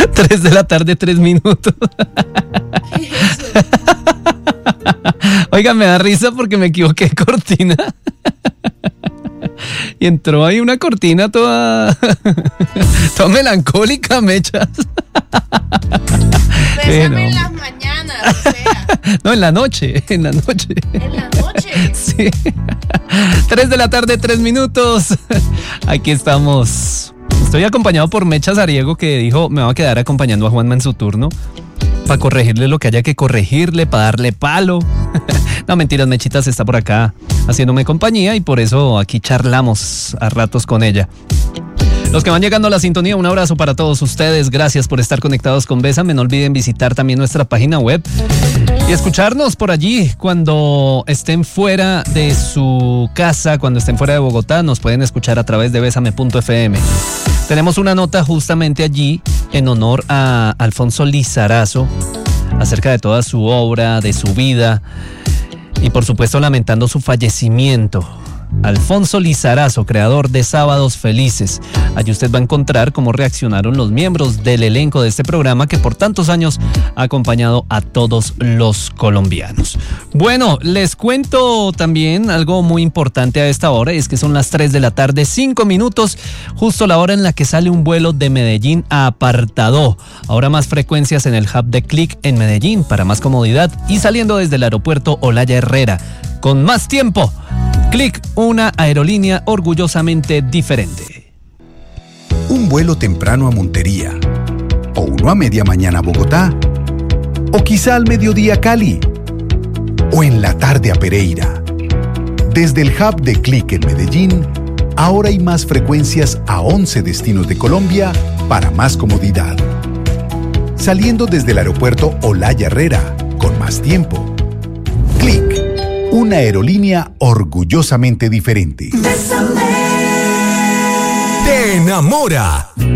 3 de la tarde, 3 minutos. ¿Qué es eso? Oiga, me da risa porque me equivoqué de cortina. Y entró ahí una cortina toda melancólica, Mechas. Bésame en las mañanas, o sea. No, en la noche. ¿En la noche? Sí. 3 de la tarde, 3 minutos. Aquí estamos. Estoy acompañado por Mecha Sariego, que dijo, me va a quedar acompañando a Juanma en su turno para corregirle lo que haya que corregirle, para darle palo. No, mentiras, Mechitas está por acá haciéndome compañía y por eso aquí charlamos a ratos con ella. Los que van llegando a la sintonía, un abrazo para todos ustedes. Gracias por estar conectados con Bésame. No olviden visitar también nuestra página web y escucharnos por allí cuando estén fuera de su casa, cuando estén fuera de Bogotá. Nos pueden escuchar a través de besame.fm. Tenemos una nota justamente allí en honor a Alfonso Lizarazo, acerca de toda su obra, de su vida y por supuesto lamentando su fallecimiento. Alfonso Lizarazo, creador de Sábados Felices. Allí usted va a encontrar cómo reaccionaron los miembros del elenco de este programa que por tantos años ha acompañado a todos los colombianos. Bueno, les cuento también algo muy importante a esta hora, y es que son las 3 de la tarde, 5 minutos, justo la hora en la que sale un vuelo de Medellín a Apartadó. Ahora más frecuencias en el hub de Click en Medellín para más comodidad y saliendo desde el aeropuerto Olaya Herrera. Con más tiempo, Click, una aerolínea orgullosamente diferente. Un vuelo temprano a Montería, o uno a media mañana a Bogotá, o quizá al mediodía a Cali, o en la tarde a Pereira. Desde el hub de Click en Medellín, ahora hay más frecuencias a 11 destinos de Colombia para más comodidad. Saliendo desde el aeropuerto Olaya Herrera, con más tiempo. Click, una aerolínea orgullosamente diferente. Te enamora